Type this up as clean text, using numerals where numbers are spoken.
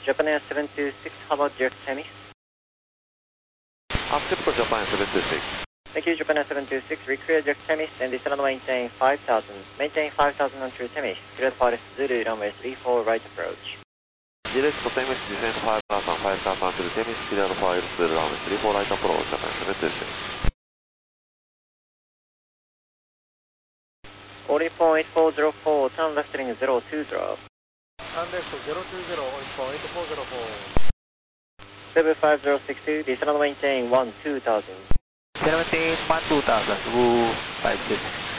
Japan Air 726, how about Jet Semis? Typical Japan 726. Thank you, Japan Air 726, recreate Jet Semis and descend on maintain 5000. Maintain 5000 on true Semis. Clear for Zulu runway 34 right approach. Direct to Semis, descend 5000 to Semis, clear for Zulu runway 34 right approach, Japan 726. 40.8404, turn left heading 020. Turn left 020, 8404. 75062, descend on maintain 2000. 17 2000, 256.